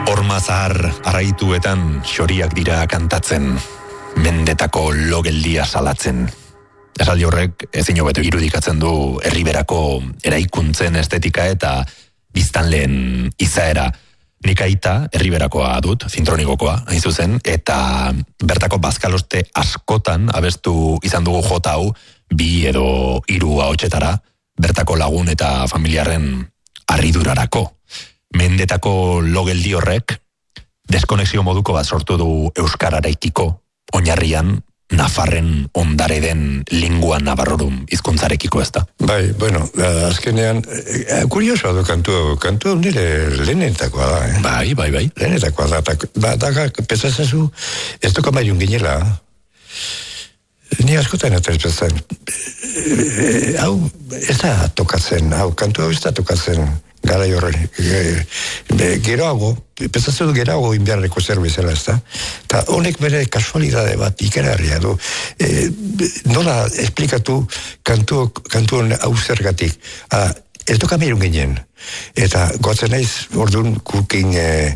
Horma zahar araituetan xoriak dira kantatzen, mendetako logeldia salatzen. Esaldi horrek ezin hobeto irudikatzen du herriberako eraikuntzen estetika eta biztanleen izaera. Nik aita herriberakoa dut, zintronikokoa, hain zuzen, eta bertako bazkaloste askotan abestu izan dugu jota hau, 2 edo 3 ahotsetara, bertako lagun eta familiarren harridurarako. Mendetako logeldi horrek deskonexio moduko bat sortu du euskararekiko, oinarrian Nafarren ondare den lingua navarrorum hizkuntzarekiko, ez da? Bai, bueno, azkenean, kuriosoa du kantu nire lehenetakoa da, Bai. Lehenetakoa da, da, pesatzen zu, ez doka maiun ginela. Ni askotan eta ez pesatzen. Hau, ez da tokatzen, kantu hau ez da tokatzen gara horren. Geroago, pesatzen du geroago inbiarreko zerbezela, ez da? Eta honek bere kasualidade bat ikerarria du. Nola esplikatu kantuen hau zergatik. Ez doka mirun ginen. Eta goatzen naiz, orduan kukin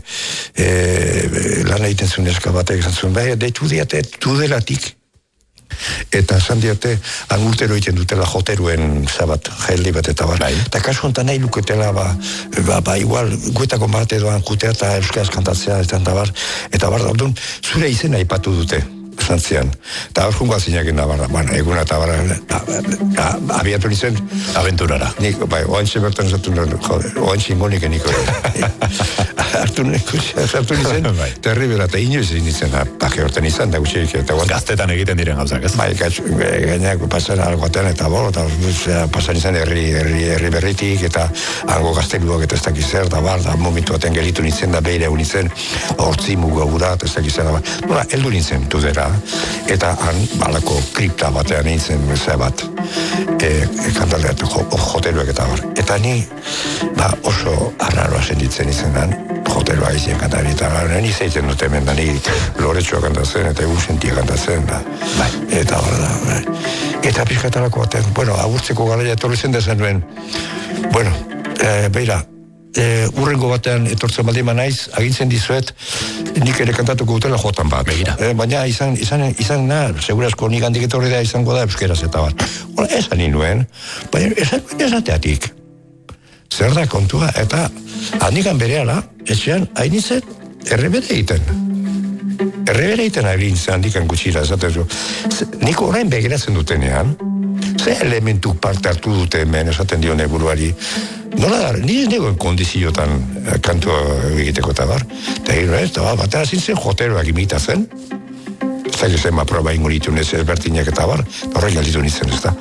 lan egiten zuen eska batek izan zuen, bai, deitu diate tudelatik. Eta esan diote, angultero egiten dutela joteruen zabat, jaildi bat eta bar. Eta kasu honetan nahi luketela, igual, guetako bat edoan jutea eta euskaraz kantatzea, eta bar, orduan, zure izena aipatu dute, esan zian. Eta hor jungoa zinaken nabarra, eguna eta barra, abiatu nintzen. Aventurara. Nik, oantxe bertan esatu nuen, oantxe ingonik eniko. Hartu nintzen, terribela, eta inoiz nintzen, paje horten izan, da gutxeik. Gaztetan egiten diren gauzak, ez? Bai, gainak pasan algoatean eta pasan izan herri berritik, eta hango gazteluak eta ez dakiz zer, da momentu baten gelitu nintzen, da behire nintzen, hortzi mugu gura, eta ez dakiz zer, da nola, heldu nintzen tudera, eta han balako kripta batean nintzen, bat, kantaldeat joteluak eta bar. Eta ni, oso arraroa senditzen izenan, jotelua izien kantari, eta ni zeitzen dut hemen, da ni loretxoa kantatzen, eta egun sentia kantatzen, eta hor da. Eta pixkatalako baten, agurtzeko garaia etorri zen dezen duen, beira, urrengo batean etortzen baldima naiz, agintzen dizuet, nik ere kantatuko dutela jotan bat. Baina izan segurazko nik handik etorri da izango da euskeraz eta bat. Esan nuen, baina esateatik. Zer da kontua, eta handikan berehala, etxean, hainitzen, errebere egiten. Errebere egiten haintzen handikan gutxira, esaten zu. Niko orain begiratzen dutenean, ze elementu parte hartu dute hemen, esaten dione buruari. Nola da, nire negoen kondiziotan kantua egiteko eta bar. Eta gero ez, batera zintzen joteroak imitazen. Ez da zen proba ingonitu ez bertinak eta bar. Horrek galditu nintzen ez da.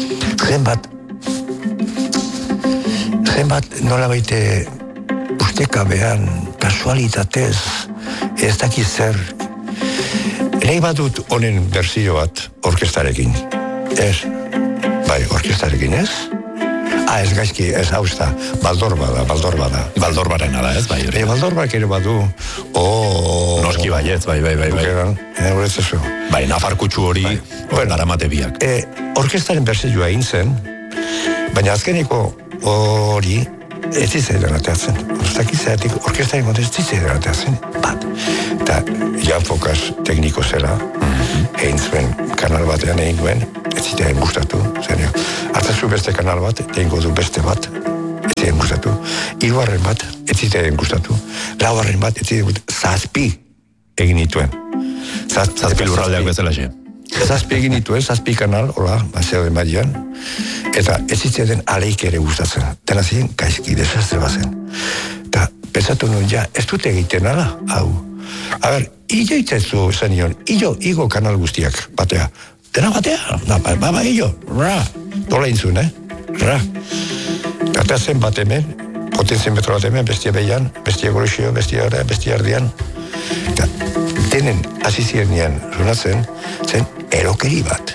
Zenbat nola baite ustekabean, kasualitatez, ez dakiz zer. Nahi bat dut honen berzio bat orkestarekin. Ez, bai, orkestarekin ez? Ez gaizki, ez hausta, baldorba da. Baldorbaren da, ez, bai. Baldorbak ere badu, Noski baietz, bai. Bai, nafarkutsu hori, daramate biak. Orkestaren berzioa egin zen, baina azkeniko hori ez zitzaidan ateatzen. Orkestaren kontez zitzaidan ateatzen, bat. Eta Jan Fokas tekniko zela, egin zuen kanal batean egin duen, ez zitzaidan gustatu, zenio. Artazu beste kanal bat, egingo du beste bat, ez zitzaidan gustatu. 3. bat, ez zitzaidan gustatu. 4. bat, ez zitzaidan gustatu. 7 egin dituen. 7 lurraldeak bezala xe. 7 egin dituen, 7 kanal, hola, bazeo den badian, eta ez zitzaidan aleik ere gustatzen. Dena ziren, gaizki, desastre bazen. Eta, pensatu nuen, ez dute egiten ala, hau. A ber, ilo itzezu esan nion, igo kanal guztiak, batea. Dena batea, illo, dola intzun, ra. Eta zen bat hemen, potentzien metro bat hemen, bestia behian, bestia gorexio, bestia ardian. Eta, denen azizien nian, zonatzen, zen erokeri bat.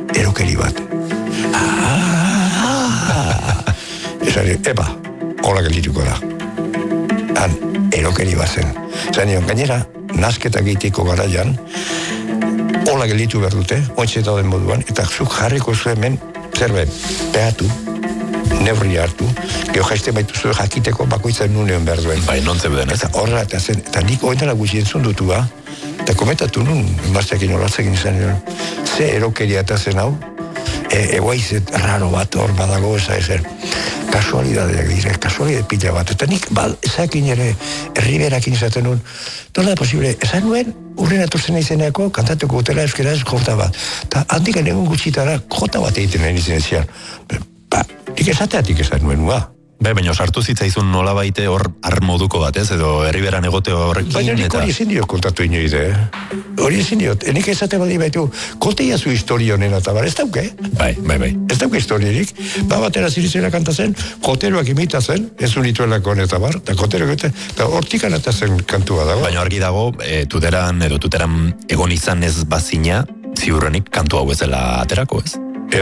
Esan eba, hola geldituko da. Han, erokeri bat zen. Esan nion, gainera, nazketak egiteko garaian, hola gelditu behar dute, ointxe dauden moduan, eta zuk jarriko zu hemen, zerbait, behatu, neurri hartu, geojaiste baituzu jakiteko bakoitzan nunean behar duen. Bai, non zeuden, ez? Eta horrela, eta nik oindela gutxi entzun dutua, eta komentatu nun, emazteakin horatzekin izan, ze erokeria eta zen hau, egoaiz raro bat hor badago, ezer, kasualidadeak dire, kasualidade pila bat, eta nik, ezakin ere, herriberakin izaten nun, nola da posible, ezan nuen, urren aturtzen izeneako, kantatuko gutela euskeraz jota bat, eta handik egun gutxitara jota bat egiten nahi izen zian, nik esateatik esan nuen, Baina sartu zitzaizun nola baite hor armoduko bat, ez? Edo herriberan egote horrekin. Baina nik hori ezin diot kontatu inoide, Hori ezin diot. Nik esate badi baitu, kotea zu historio nena eta bar, ez dauke? Bai. Ez dauke historiorik. Batera zirizera kantazen, koteroak imitazen, ez unituelako neta bar, eta koteroak eta hortikan eta zen kantua dago. Baina argi dago, tuteran egon izan ez bazina, ziurrenik kantu hau ez dela aterako, ez?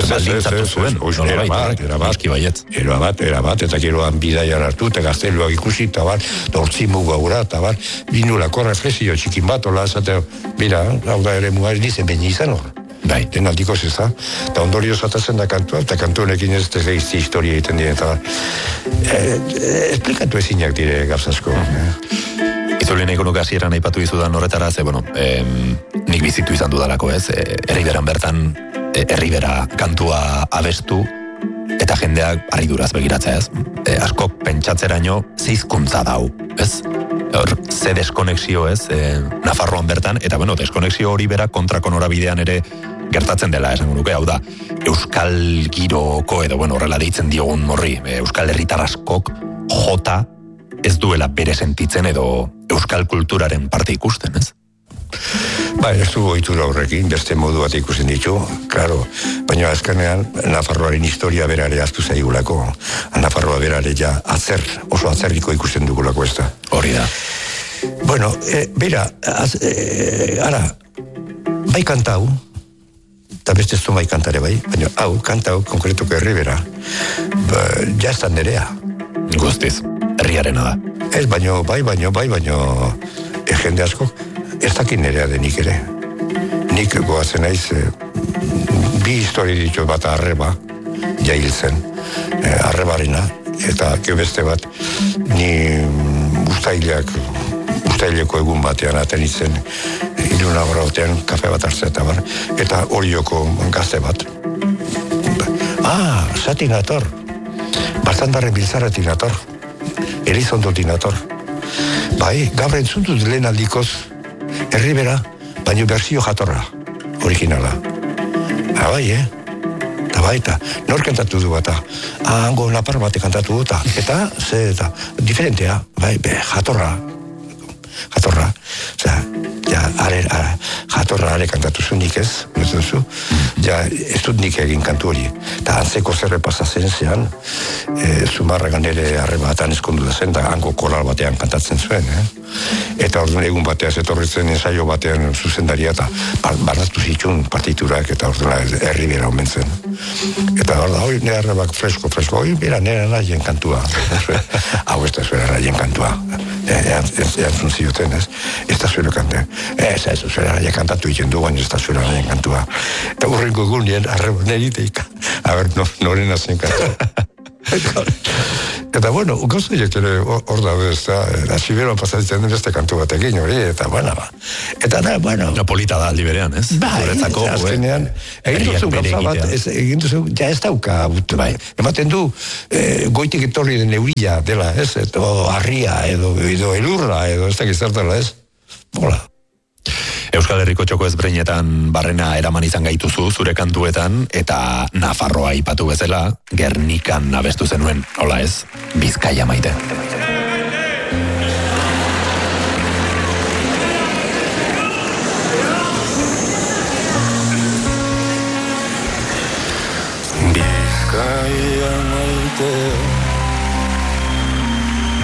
Erabat, eta geroan bidaian hartu, eta gazteluak ikusi, eta bar, dortzi mugaura, eta bar, binulako reflexio txikin bat, hola, esate, mira, hau da ere mugar, nizen behin izan hor. Bai. Den aldiko zeza, eta ondorio zatazen da kantua, eta kantu honekin ez tegeizti historia egiten dira, eta bar, esplikatu ezinak dire gauzasko. Itzulien ekonuka hasieran aipatu izudan horretara, ze, nik bizitu izan dudalako, ez? Herriberan bertan, herribera kantua abestu, eta jendeak harriduraz begiratzea, ez? Askok pentsatzeraino ze hizkuntza dau, ez? Hor, ze deskonexio, ez? Nafarroan bertan, eta deskonexio hori bera kontrako norabidean ere gertatzen dela, esango nuke, hau da, Euskal giroko, edo, horrela deitzen diogun horri, Euskal herritar askok jota ez duela bere sentitzen edo Euskal kulturaren parte ikusten, ez? Ez du ohitura horrekin, beste modu bat ikusten ditu, klaro, baina azkenean Nafarroaren historia berare aztu zaigulako, Nafarroa berare ja oso atzerriko ikusten dugulako ez da. Hori da. Ara, bai kantau, eta beste ez du bai kantare bai, baina kantau, konkretuko herribera, jaztan nerea. Guztiz, herriarena da. Ez, baino, jende asko, ez dakit nerea denik ere. Nik goazen naiz, bi histori ditu bat arreba, jailtzen, arrebarena, eta beste bat, ni ustaileko egun batean atenitzen, Iluna Borautean, kafe bat hartzea eta bar, eta Orioko gazte bat. Zatin ator, Bastandarren biltzarretin ator, Elizondotin ator. Bai, gaur entzundut lehen aldikoz, herribera, baina berzio jatorra, originala. Bai, eta bai, eta nor kantatu du bata, hango napar bate kantatu duta, eta, diferentea, bai, jatorra, jatorra are kantatu zunik ez, ez dut nik egin kantu hori, eta antzeko zerre pasazen zean, Zumarragan ere arrebatan eskondu da zen, da hango koral batean kantatzen zuen, eta orduan egun bateaz etorritzen ensaio batean zuzendaria, eta barnatu zitun partiturak, eta orduan herribera omentzen. Eta hor da, hori nire arrebak fresko, hori bera nire nahien kantua. Hau ez da zuera nahien kantua. Erantzun zioten, ez? Ez da zuera kanten. Ez zuera nahien kantatu egin du, baina ez da zuera nahien kantua. Eta hurrengo egun nire arrebak nire iteika. Noren azen kantua. Eta gauza ere hor da bez, asiberoan pasatzen den beste kantu batekin hori, eta eta da, polita da aldi berean, ez? Azkenean, egin duzu gauza bat, egin duzu, ez dauka, ematen du, goitik etorri den eurila dela, ez? Edo harria, edo elurra, edo ez dakiz zertela, ez? Bola. Euskal Herriko txoko ezberdinetan barrena eraman izan gaituzu zure kantuetan, eta Nafarroa aipatu bezala, Gernikan abestu zenuen, hola ez, Bizkaia maite. Bizkaia maite